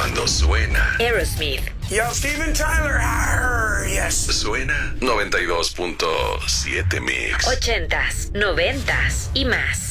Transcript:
cuando suena Aerosmith. Yo, Steven Tyler. Arr, yes. Suena 92.7 Mix. 80s, 90s y más.